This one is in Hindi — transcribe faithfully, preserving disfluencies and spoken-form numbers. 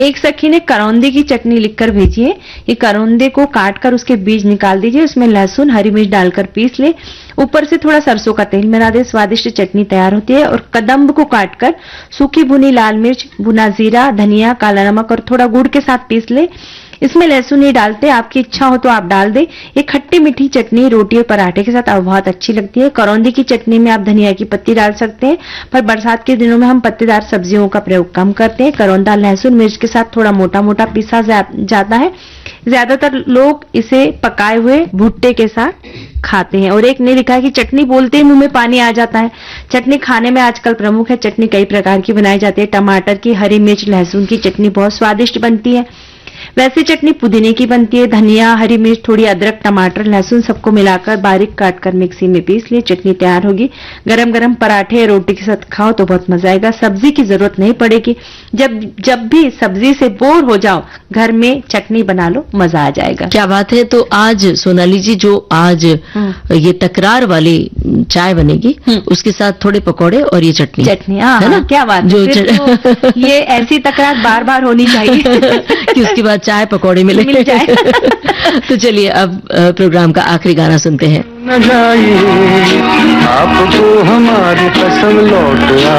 एक सखी ने करौंदे की चटनी लिखकर भेजी है। ये करौंदे को काटकर उसके बीज निकाल दीजिए, उसमें लहसुन हरी मिर्च डालकर पीस ले, ऊपर से थोड़ा सरसों का तेल मिला दे, स्वादिष्ट चटनी तैयार होती है। और कदम्ब को काटकर सूखी भुनी लाल मिर्च, भुना जीरा, धनिया, काला नमक और थोड़ा गुड़ के साथ पीस ले। इसमें लहसुन नहीं डालते, आपकी इच्छा हो तो आप डाल दें। ये खट्टी मीठी चटनी रोटी और पराठे के साथ अब बहुत अच्छी लगती है। करौंदी की चटनी में आप धनिया की पत्ती डाल सकते हैं, पर बरसात के दिनों में हम पत्तेदार सब्जियों का प्रयोग कम करते हैं। करौंदा लहसुन मिर्च के साथ थोड़ा मोटा मोटा पीसा जा, जाता है। ज्यादातर लोग इसे पकाए हुए भुट्टे के साथ खाते हैं। और एक ने लिखा है कि चटनी बोलते ही मुंह में पानी आ जाता है। चटनी खाने में आजकल प्रमुख है। चटनी कई प्रकार की बनाई जाती है। टमाटर की, हरी मिर्च, लहसुन की चटनी बहुत स्वादिष्ट बनती है। वैसे चटनी पुदीने की बनती है। धनिया, हरी मिर्च, थोड़ी अदरक, टमाटर, लहसुन सबको मिलाकर बारीक काटकर मिक्सी में पीस लिए, चटनी तैयार होगी। गरम गरम पराठे या रोटी के साथ खाओ तो बहुत मजा आएगा। सब्जी की जरूरत नहीं पड़ेगी। जब जब भी सब्जी से बोर हो जाओ, घर में चटनी बना लो, मजा आ जाएगा। क्या बात है। तो आज सोनाली जी, जो आज ये तकरार वाली चाय बनेगी, उसके साथ थोड़े पकौड़े और ये चटनी चटनी है ना, क्या बात जो तो ये ऐसी तकरार बार बार होनी चाहिए कि उसके बाद चाय पकौड़े मिले मिल जाए। तो चलिए अब प्रोग्राम का आखिरी गाना सुनते हैं। न जाइए आपको हमारी कसम लौट